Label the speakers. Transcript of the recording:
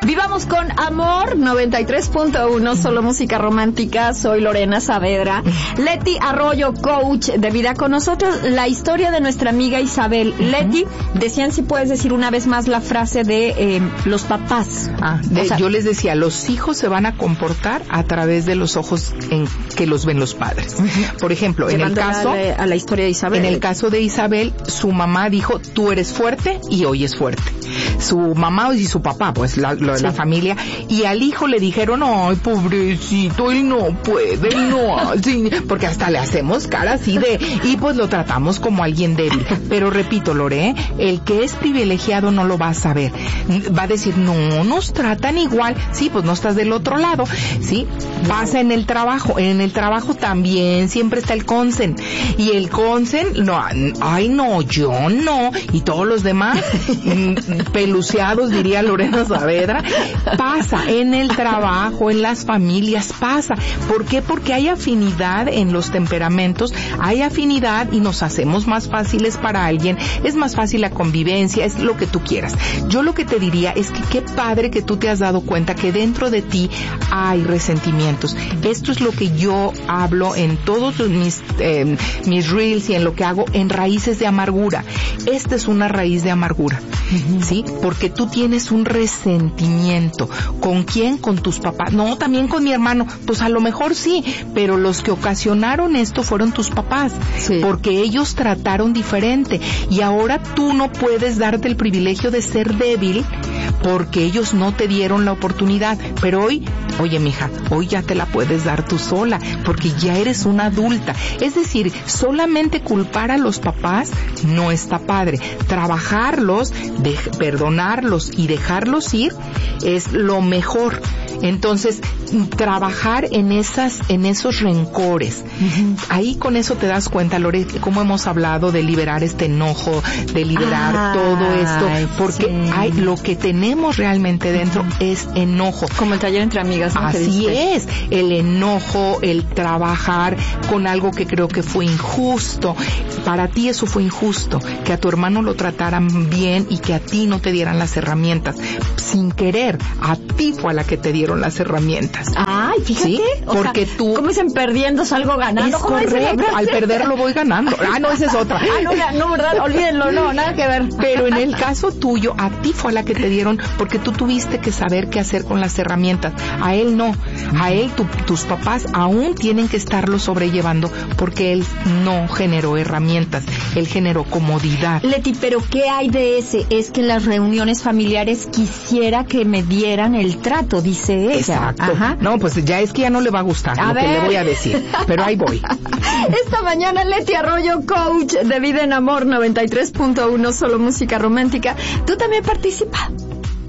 Speaker 1: Vivamos con amor, 93.1, solo música romántica. Soy Lorena Saavedra. Leti Arroyo, coach de vida con nosotros. La historia de nuestra amiga Isabel. Leti, decían si puedes decir una vez más la frase de los papás.
Speaker 2: Yo les decía, los hijos se van a comportar a través de los ojos en que los ven los padres. Por ejemplo, en el caso
Speaker 1: a la historia de Isabel.
Speaker 2: En el caso de Isabel, su mamá dijo, tú eres fuerte y hoy es fuerte. Su mamá y su papá, pues la familia, y al hijo le dijeron, ay, pobrecito, él no puede, él no así, porque hasta le hacemos cara así y pues lo tratamos como alguien débil. Pero repito, Lore, el que es privilegiado no lo va a saber. Va a decir, no, nos tratan igual. Sí, pues no estás del otro lado. Sí, pasa en el trabajo. En el trabajo también siempre está el consen. Y el consen, no, ay, no, yo no. Y todos los demás, peluceados, diría Lorena Saavedra. Pasa en el trabajo, en las familias, pasa. ¿Por qué? Porque hay afinidad en los temperamentos, hay afinidad y nos hacemos más fáciles para alguien, es más fácil la convivencia, es lo que tú quieras. Yo lo que te diría es que qué padre que tú te has dado cuenta que dentro de ti hay resentimientos. Esto es lo que yo hablo en todos mis reels y en lo que hago en raíces de amargura. Esta es una raíz de amargura, ¿sí? Porque tú tienes un resentimiento. ¿Con quién? Con tus papás. No, también con mi hermano. Pues a lo mejor sí, pero los que ocasionaron esto fueron tus papás, porque ellos trataron diferente y ahora tú no puedes darte el privilegio de ser débil porque ellos no te dieron la oportunidad. Pero hoy, oye, mija, hoy ya te la puedes dar tú sola porque ya eres una adulta. Es decir, solamente culpar a los papás no está padre. Trabajarlos, perdonarlos y dejarlos ir es lo mejor. Entonces, trabajar en esos rencores. Ahí con eso te das cuenta, Lore, cómo hemos hablado de liberar este enojo, de liberar todo esto, porque lo que tenemos realmente dentro es enojo.
Speaker 1: Como el taller entre amigas, ¿no?
Speaker 2: Así es, el enojo, el trabajar con algo que creo que fue injusto. Para ti eso fue injusto, que a tu hermano lo trataran bien y que a ti no te dieran las herramientas. Sin querer, a ti fue a la que te dieron las herramientas.
Speaker 1: Ay, fíjate. ¿Sí?
Speaker 2: Porque tú...
Speaker 1: ¿Cómo dicen perdiendo salgo ganando?
Speaker 2: Es correcto, al perderlo voy ganando. No, esa es otra.
Speaker 1: No, ¿verdad? Olvídenlo, no, nada que ver.
Speaker 2: Pero en el caso tuyo, a ti fue a la que te dieron porque tú tuviste que saber qué hacer con las herramientas. A él no. A él, tus papás aún tienen que estarlo sobrellevando porque él no generó herramientas. Él generó comodidad.
Speaker 1: Leti, pero ¿qué hay de ese? Es que en las reuniones familiares quisiera que me dieran el trato, dice ella.
Speaker 2: Exacto.
Speaker 1: Ajá.
Speaker 2: No, pues ya es que ya no le va a gustar lo que le voy a decir. Pero ahí voy.
Speaker 1: Esta mañana Leti Arroyo, coach de vida en amor, 93.1, solo música romántica. Tú también participa.